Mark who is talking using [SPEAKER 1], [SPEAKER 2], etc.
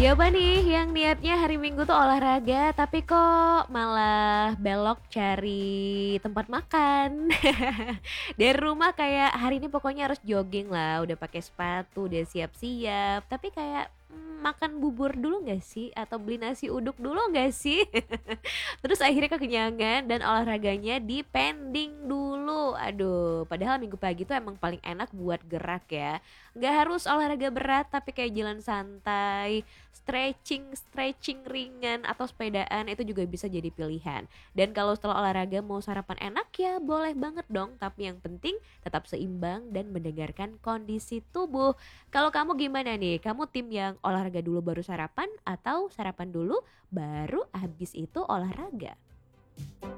[SPEAKER 1] Siapa nih yang niatnya hari Minggu tuh olahraga, tapi kok malah belok cari tempat makan? Dari rumah kayak hari ini pokoknya harus jogging lah, udah pakai sepatu, udah siap-siap, tapi kayak makan bubur dulu nggak sih? Atau beli nasi uduk dulu nggak sih? Terus akhirnya kekenyangan dan olahraganya dipending dulu. Aduh, padahal minggu pagi tuh emang paling enak buat gerak ya. Nggak harus olahraga berat, tapi kayak jalan santai, stretching ringan atau sepedaan itu juga bisa jadi pilihan. Dan kalau setelah olahraga mau sarapan enak ya boleh banget dong, tapi yang penting tetap seimbang dan mendengarkan kondisi tubuh. Kalau kamu gimana nih? Kamu tim yang olahraga dulu baru sarapan atau sarapan dulu baru habis itu olahraga?